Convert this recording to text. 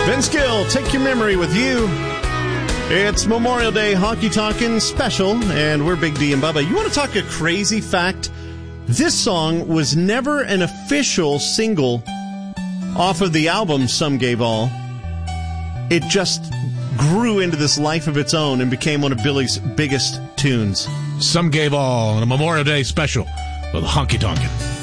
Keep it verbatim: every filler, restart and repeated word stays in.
Vince Gill, Take Your Memory With You. It's Memorial Day Honky Tonkin' Special, and we're Big D and Bubba. You want to talk a crazy fact? This song was never an official single off of the album Some Gave All. It just grew into this life of its own and became one of Billy's biggest tunes. Some Gave All, and a Memorial Day special with Honky Tonkin'.